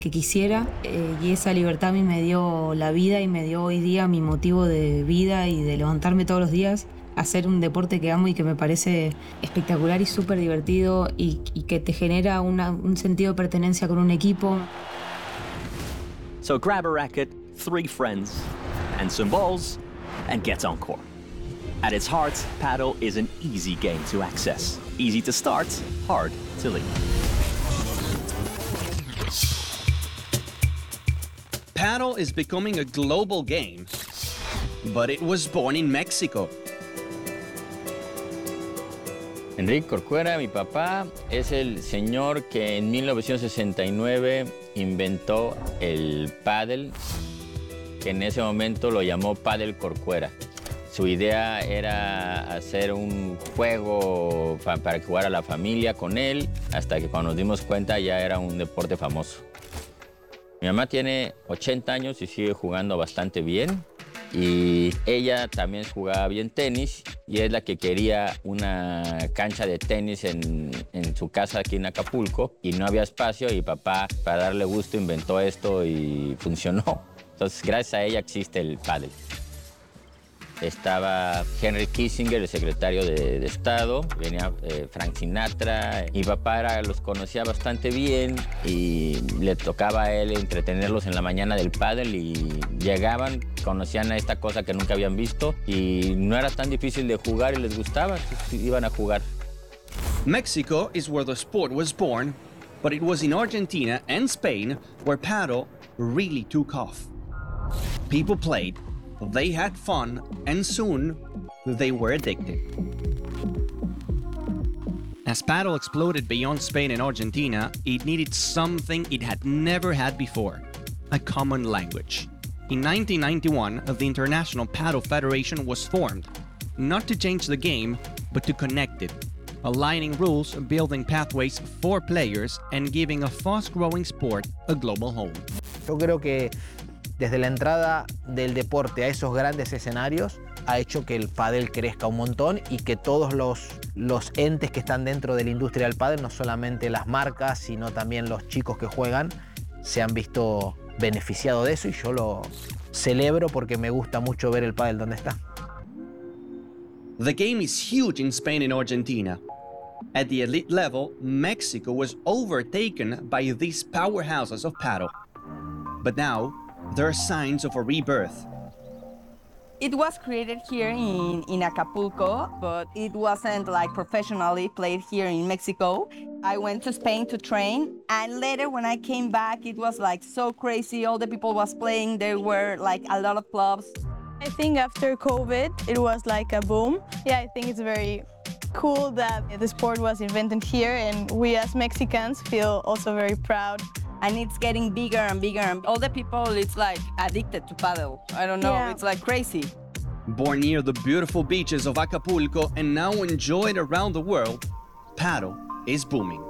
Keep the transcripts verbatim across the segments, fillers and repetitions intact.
que quisiera, eh, y esa libertad a mí me dio la vida y me dio hoy día mi motivo de vida y de levantarme todos los días, hacer un deporte que amo y que me parece espectacular y súper divertido y, y que te genera una, un sentido de pertenencia con un equipo. So grab a racket, three friends, and some balls, and get on court. At its heart, paddle is an easy game to access. Easy to start, hard to leave. Paddle is becoming a global game, but it was born in Mexico. Enrique Corcuera, mi papá, es el señor que en mil novecientos sesenta y nueve inventó el pádel, que en ese momento lo llamó Pádel Corcuera. Su idea era hacer un juego pa para que jugara la familia con él, hasta que cuando nos dimos cuenta ya era un deporte famoso. Mi mamá tiene ochenta años y sigue jugando bastante bien. Y ella también jugaba bien tenis y es la que quería una cancha de tenis en, en su casa aquí en Acapulco y no había espacio y papá, para darle gusto, inventó esto y funcionó. Entonces, gracias a ella existe el pádel. Estaba Henry Kissinger, el secretario de, de Estado, venía eh, Frank Sinatra. Mi papá era, los conocía bastante bien y le tocaba a él entretenerlos en la mañana del pádel y llegaban, conocían a esta cosa que nunca habían visto y no era tan difícil de jugar y les gustaba, iban a jugar. Mexico is where the sport was born, but it was in Argentina and Spain where paddle really took off. People played, they had fun, and soon they were addicted. As paddle exploded beyond Spain and Argentina, it needed something it had never had before: a common language. In nineteen ninety-one, the International Paddle Federation was formed, not to change the game, but to connect it, aligning rules, building pathways for players, and giving a fast-growing sport a global home. Yo creo que desde la entrada del deporte a esos grandes escenarios ha hecho que el pádel crezca un montón y que todos los, los entes que están dentro de la industria del pádel, no solamente las marcas, sino también los chicos que juegan, se han visto beneficiados de eso y yo lo celebro porque me gusta mucho ver el pádel donde está. The game is huge in Spain and Argentina. At the elite level, Mexico was overtaken by these powerhouses of paddle. But now, there are signs of a rebirth. It was created here in, in Acapulco, but it wasn't like professionally played here in Mexico. I went to Spain to train, and later when I came back, it was like so crazy. All the people was playing. There were like a lot of clubs. I think after COVID, it was like a boom. Yeah, I think it's very cool that the sport was invented here, and we as Mexicans feel also very proud. And it's getting bigger and bigger, and all the people, it's like addicted to paddle. I don't know, Yeah. It's like crazy. Born near the beautiful beaches of Acapulco and now enjoyed around the world, paddle is booming.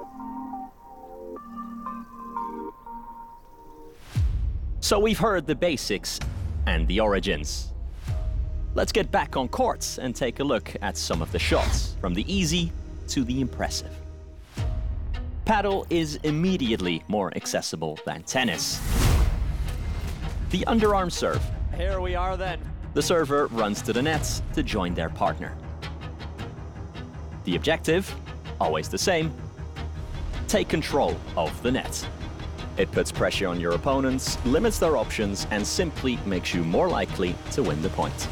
So we've heard the basics and the origins. Let's get back on courts and take a look at some of the shots, from the easy to the impressive. Paddle is immediately more accessible than tennis. The underarm serve. Here we are then. The server runs to the nets to join their partner. The objective, always the same: take control of the net. It puts pressure on your opponents, limits their options, and simply makes you more likely to win the point.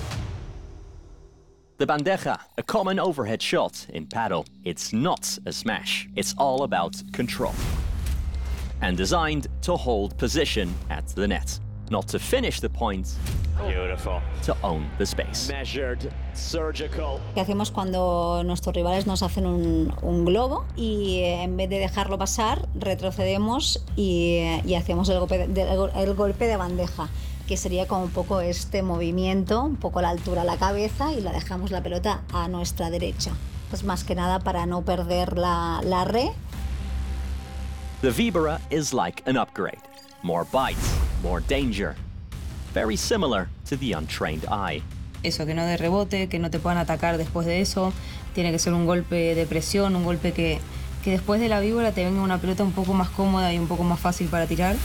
The bandeja, a common overhead shot in paddle. It's not a smash. It's all about control. And designed to hold position at the net. Not to finish the point, Beautiful. to own the space. Measured, surgical. ¿Qué hacemos cuando nuestros rivales nos hacen un, un globo y eh, en vez de dejarlo pasar, retrocedemos y, eh, y hacemos el golpe de, el, el golpe de bandeja, que sería como un poco este movimiento, un poco a la altura de la cabeza, y la dejamos la pelota a nuestra derecha. Pues más que nada para no perder la, la re. The Vibora is like an upgrade. More bite, more danger. Very similar to the untrained eye. Eso, que no de rebote, que no te puedan atacar después de eso. Tiene que ser un golpe de presión, un golpe que, que después de la víbora te venga una pelota un poco más cómoda y un poco más fácil para tirar.